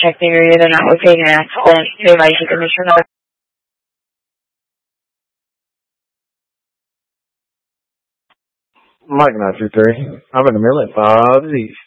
check the area. They're not locating an accident. They advise you to make sure another. Mike 923. I'm in the middle at 5 East.